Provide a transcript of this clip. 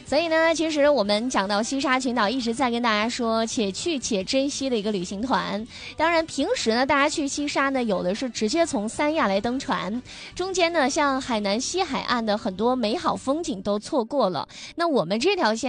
所以呢，其实我们讲到西沙群岛，一直在跟大家说且去且珍惜的一个旅行团。当然，平时呢，大家去西沙呢，有的是直接从三亚来登船，中间呢，像海南西海岸的很多美好风景都错过了。那我们这条线